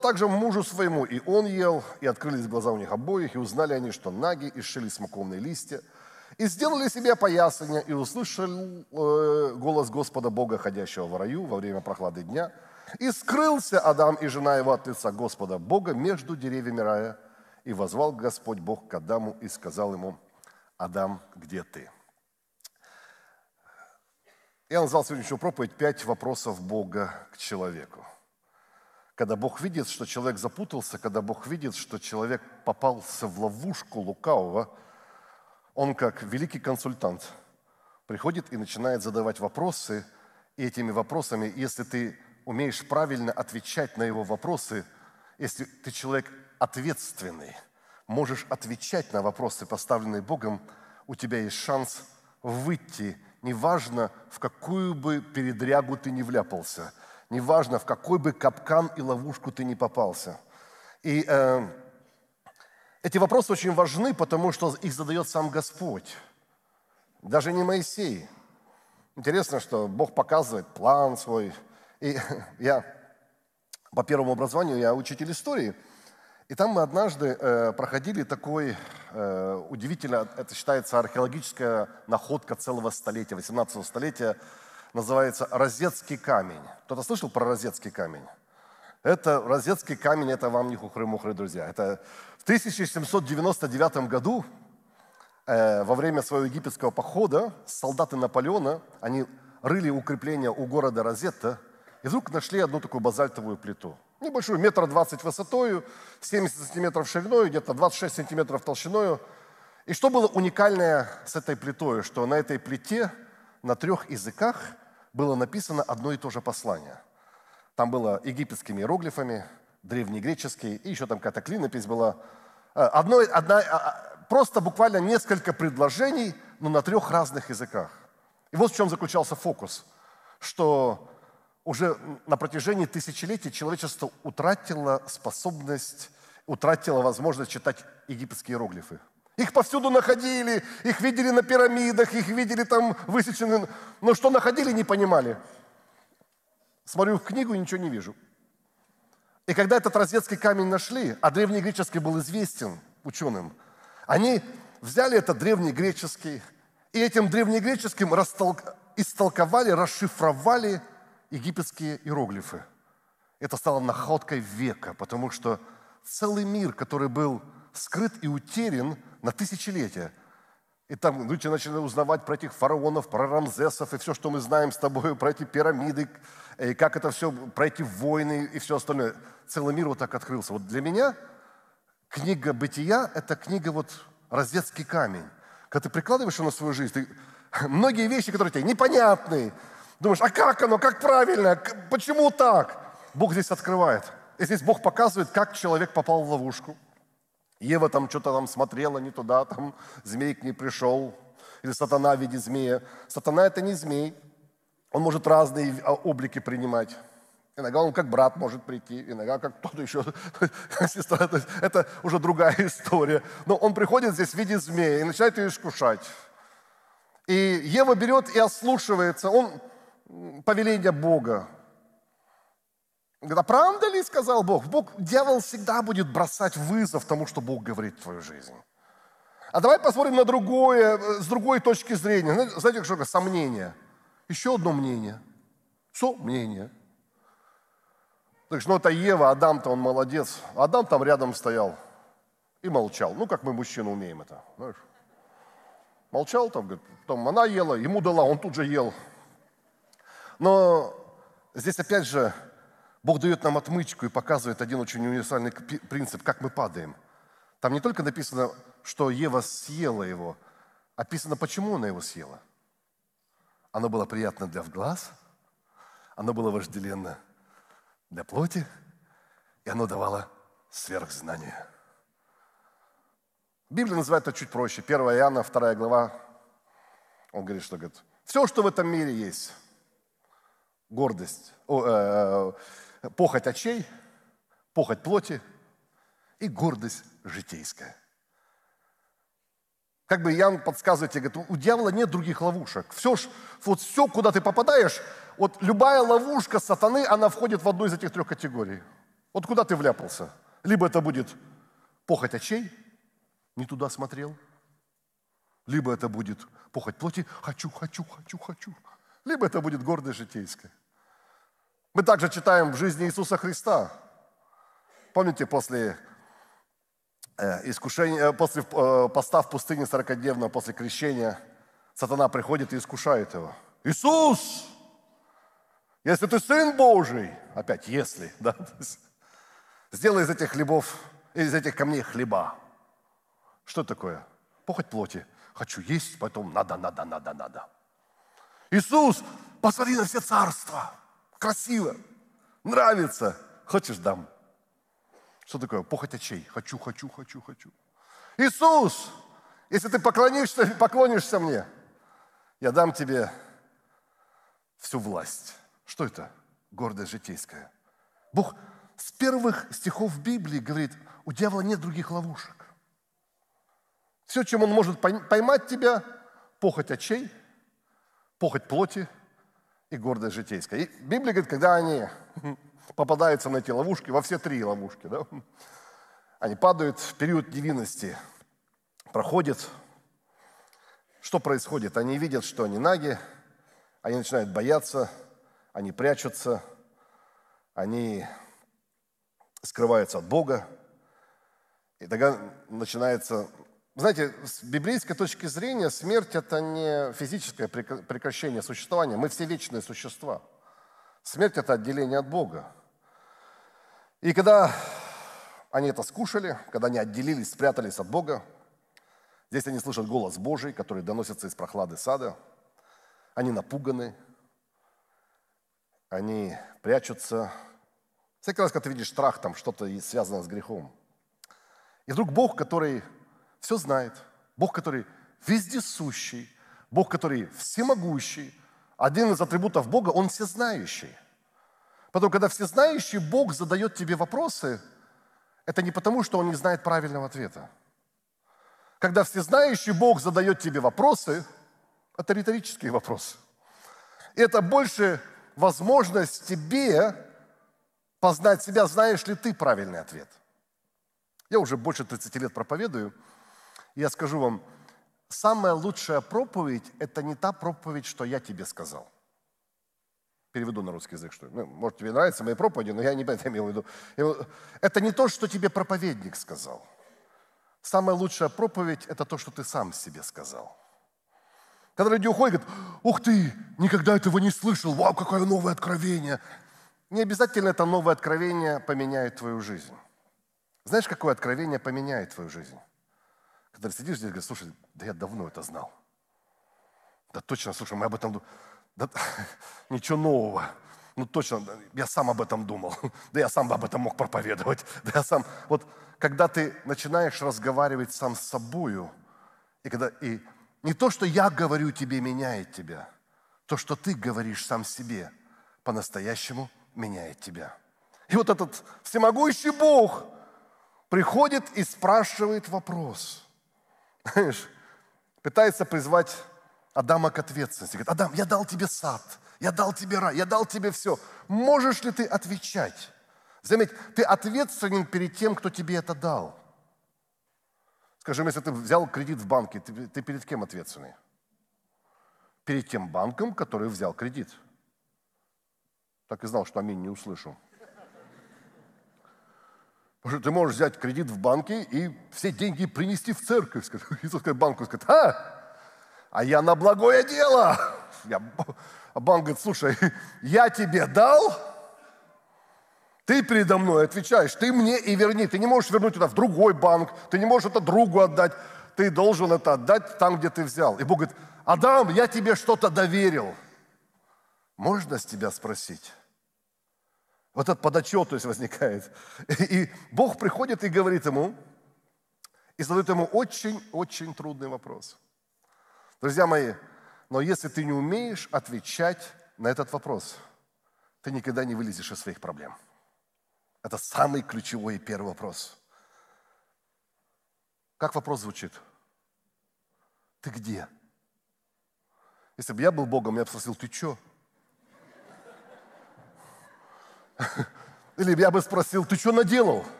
также мужу своему, и он ел, и открылись глаза у них обоих, и узнали они, что наги, и сшили смоковные листья, и сделали себе опоясания, и услышал голос Господа Бога, ходящего в раю во время прохлады дня. И скрылся Адам и жена его от лица Господа Бога между деревьями рая. И возвал Господь Бог к Адаму и сказал ему: Адам, где ты? Я назвал сегодняшнюю проповедь «5 вопросов Бога к человеку». Когда Бог видит, что человек запутался, когда Бог видит, что человек попался в ловушку лукавого, Он, как великий консультант, приходит и начинает задавать вопросы, и этими вопросами, если ты умеешь правильно отвечать на его вопросы, если ты человек ответственный, можешь отвечать на вопросы, поставленные Богом, у тебя есть шанс выйти, неважно, в какую бы передрягу ты не вляпался, неважно, в какой бы капкан и ловушку ты не попался. И эти вопросы очень важны, потому что их задает сам Господь, даже не Моисей. Интересно, что Бог показывает план свой. И я по первому образованию, я учитель истории, и там мы однажды проходили такой удивительно, это считается археологическая находка целого столетия, 18 столетия, называется Розетский камень. Кто-то слышал про Розетский камень? Это Розетский камень, это вам не хухры-мухры, друзья. Это в 1799 году, во время своего египетского похода, солдаты Наполеона, они рыли укрепления у города Розетта, и вдруг нашли одну такую базальтовую плиту. Небольшую, 1,20 м высотою, 70 сантиметров шириной, где-то 26 сантиметров толщиною. И что было уникальное с этой плитой? Что на этой плите на 3 языках было написано одно и то же послание. Там было египетскими иероглифами, древнегреческий, и еще там какая-то клинопись была. Просто буквально несколько предложений, но на 3 разных языках. И вот в чем заключался фокус, что уже на протяжении тысячелетий человечество утратило способность, утратило возможность читать египетские иероглифы. Их повсюду находили, их видели на пирамидах, их видели там высечены, но что находили, не понимали. Смотрю в книгу и ничего не вижу. И когда этот Розетский камень нашли, а древнегреческий был известен ученым, они взяли этот древнегреческий и этим древнегреческим истолковали, расшифровали египетские иероглифы. Это стало находкой века, потому что целый мир, который был скрыт и утерян на тысячелетия. И там люди начали узнавать про этих фараонов, про Рамзесов, и все, что мы знаем с тобой, про эти пирамиды, и как это все, про эти войны и все остальное. Целый мир вот так открылся. Вот для меня книга «Бытия» – это книга вот «Розетский камень». Когда ты прикладываешь ее на свою жизнь, многие вещи, которые тебе непонятны, думаешь, а как оно, как правильно, почему так? Бог здесь открывает. И здесь Бог показывает, как человек попал в ловушку. Ева там что-то там смотрела не туда, там змей к ней пришел, или сатана в виде змея. Сатана – это не змей, он может разные облики принимать. Иногда он как брат может прийти, иногда как кто-то еще, сестра. Это уже другая история. Но он приходит здесь в виде змея и начинает ее искушать. И Ева берет и ослушивается, повеление Бога. Говорит, а правда ли, сказал Бог? Дьявол всегда будет бросать вызов тому, что Бог говорит в твою жизнь. А давай посмотрим на другое, с другой точки зрения. Знаете, что такое сомнение? Еще одно мнение. Мнение. Так что, это Ева, Адам-то он молодец. Адам там рядом стоял и молчал. Как мы, мужчины, умеем это. Знаешь? Молчал там, говорит, потом она ела, ему дала, он тут же ел. Но здесь опять же Бог дает нам отмычку и показывает один очень универсальный принцип, как мы падаем. Там не только написано, что Ева съела его, а написано, почему она его съела. Оно было приятно для глаз, оно было вожделенно для плоти, и оно давало сверхзнание. Библия называет это чуть проще. 1 Иоанна, 2 глава, он говорит, что все, что в этом мире есть, гордость, похоть очей, похоть плоти и гордость житейская. Как бы Иоанн подсказывает тебе, говорит, у дьявола нет других ловушек. Все, куда ты попадаешь, любая ловушка сатаны, она входит в одну из этих 3 категорий. Вот куда ты вляпался? Либо это будет похоть очей, не туда смотрел, либо это будет похоть плоти, хочу, хочу, хочу, хочу, либо это будет гордость житейская. Мы также читаем в жизни Иисуса Христа. Помните, после искушения, после поста в пустыне 40-дневного, после крещения, сатана приходит и искушает его. Иисус, если ты Сын Божий, опять если, да, сделай из этих хлебов, из этих камней хлеба. Что такое? Похоть плоти. Хочу есть, поэтому надо. Иисус, посмотри на все царства. Красиво, нравится. Хочешь, дам. Что такое? Похоть очей. Хочу. Иисус, если ты поклонишься мне, я дам тебе всю власть. Что это? Гордость житейская. Бог с первых стихов Библии говорит, у дьявола нет других ловушек. Все, чем он может поймать тебя, похоть очей, похоть плоти и гордость житейская. И Библия говорит, когда они попадаются на эти ловушки, во все три ловушки, да, они падают, в период невинности проходит. Что происходит? Они видят, что они наги, они начинают бояться, они прячутся, они скрываются от Бога. И тогда начинается... Знаете, с библейской точки зрения смерть – это не физическое прекращение существования. Мы все вечные существа. Смерть – это отделение от Бога. И когда они это скушали, когда они отделились, спрятались от Бога, здесь они слышат голос Божий, который доносится из прохлады сада. Они напуганы, они прячутся. Всякий раз, когда ты видишь страх, там что-то связано с грехом. И вдруг Бог, который все знает, Бог, который вездесущий, Бог, который всемогущий, один из атрибутов Бога, Он всезнающий. Потом, когда всезнающий Бог задает тебе вопросы, это не потому, что Он не знает правильного ответа. Когда всезнающий Бог задает тебе вопросы, это риторические вопросы. И это больше возможность тебе познать себя, знаешь ли ты правильный ответ. Я уже больше 30 лет проповедую, и я скажу вам, самая лучшая проповедь – это не та проповедь, что я тебе сказал. Переведу на русский язык, что может, тебе нравятся мои проповеди, но я не это имел в виду. Это не то, что тебе проповедник сказал. Самая лучшая проповедь – это то, что ты сам себе сказал. Когда люди уходят, говорят, ух ты, никогда этого не слышал, вау, какое новое откровение. Не обязательно это новое откровение поменяет твою жизнь. Знаешь, какое откровение поменяет твою жизнь? Когда ты сидишь здесь и говоришь, слушай, да я давно это знал. Да точно, слушай, мы об этом думали. Да, ничего нового. Ну точно, я сам об этом думал. Да я сам об этом мог проповедовать. Да я сам. Вот когда ты начинаешь разговаривать сам с собою, и не то, что я говорю тебе, меняет тебя. То, что ты говоришь сам себе, по-настоящему меняет тебя. И вот этот всемогущий Бог приходит и спрашивает вопрос. Знаешь, пытается призвать Адама к ответственности. Говорит, Адам, я дал тебе сад, я дал тебе рай, я дал тебе все. Можешь ли ты отвечать? Заметь, ты ответственен перед тем, кто тебе это дал. Скажем, если ты взял кредит в банке, ты перед кем ответственный? Перед тем банком, который взял кредит. Так и знал, что аминь не услышу. Потому что ты можешь взять кредит в банке и все деньги принести в церковь. Иисус сказать банку, сказать, а я на благое дело. А банк говорит, слушай, я тебе дал, ты передо мной отвечаешь, ты мне и верни. Ты не можешь вернуть это в другой банк, ты не можешь это другу отдать. Ты должен это отдать там, где ты взял. И Бог говорит, Адам, я тебе что-то доверил. Можно с тебя спросить? Вот этот подотчетность возникает. И Бог приходит и говорит ему, и задает ему очень-очень трудный вопрос. Друзья мои, но если ты не умеешь отвечать на этот вопрос, ты никогда не вылезешь из своих проблем. Это самый ключевой и первый вопрос. Как вопрос звучит? Ты где? Если бы я был Богом, я бы спросил, ты что? Или я бы спросил, ты что наделал?